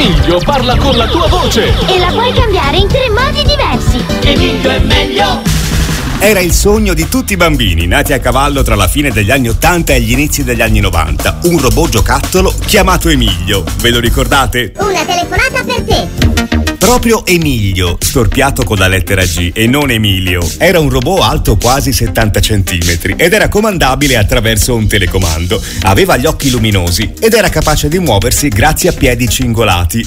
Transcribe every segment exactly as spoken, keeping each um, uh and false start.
Emilio parla con la tua voce e la puoi cambiare in tre modi diversi. Emilio è meglio. Era il sogno di tutti i bambini nati a cavallo tra la fine degli anni ottanta e gli inizi degli anni novanta. Un robot giocattolo chiamato Emilio. Ve lo ricordate? Una telefonata per te. Proprio Emilio, storpiato con la lettera G e non Emilio. Era un robot alto quasi settanta centimetri ed era comandabile attraverso un telecomando. Aveva gli occhi luminosi ed era capace di muoversi grazie a piedi cingolati.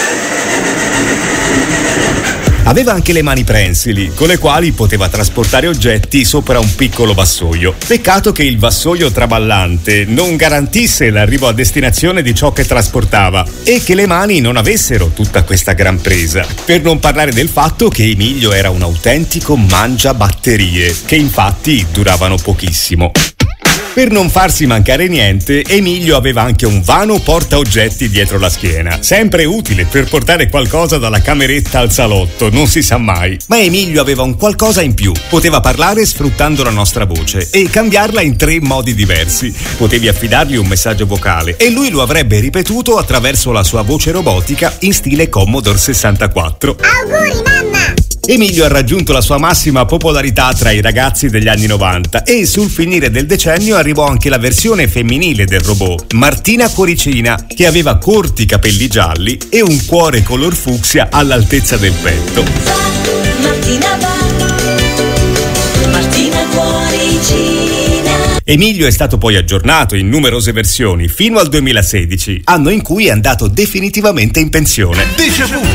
Aveva anche le mani prensili, con le quali poteva trasportare oggetti sopra un piccolo vassoio. Peccato che il vassoio traballante non garantisse l'arrivo a destinazione di ciò che trasportava e che le mani non avessero tutta questa gran presa. Per non parlare del fatto che Emilio era un autentico mangiabatterie, che infatti duravano pochissimo. Per non farsi mancare niente, Emilio aveva anche un vano portaoggetti dietro la schiena, sempre utile per portare qualcosa dalla cameretta al salotto, non si sa mai. Ma Emilio aveva un qualcosa in più, poteva parlare sfruttando la nostra voce e cambiarla in tre modi diversi. Potevi affidargli un messaggio vocale e lui lo avrebbe ripetuto attraverso la sua voce robotica in stile Commodore sessantaquattro. Auguri mamma! Emilio ha raggiunto la sua massima popolarità tra i ragazzi degli anni novanta e sul finire del decennio arrivò anche la versione femminile del robot, Martina Cuoricina, che aveva corti capelli gialli e un cuore color fucsia all'altezza del petto. Martina va, Martina Cuoricina. Emilio è stato poi aggiornato in numerose versioni fino al duemilasedici, anno in cui è andato definitivamente in pensione. Déjà vu.